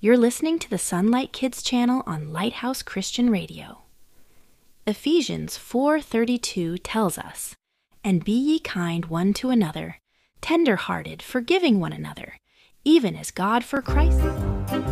You're listening to the Sunlight Kids channel on Lighthouse Christian Radio. Ephesians 4:32 tells us, "And be ye kind one to another, tender-hearted, forgiving one another, even as God for Christ."